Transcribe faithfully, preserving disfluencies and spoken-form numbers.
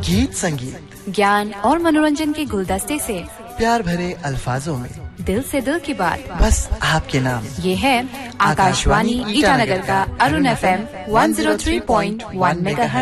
गीत संगीत, ज्ञान और मनोरंजन के गुलदस्ते से प्यार भरे अल्फाजों में दिल से दिल की बात, बस आपके नाम। ये है आकाशवाणी ईटानगर का Arun F M one zero three point one megahertz.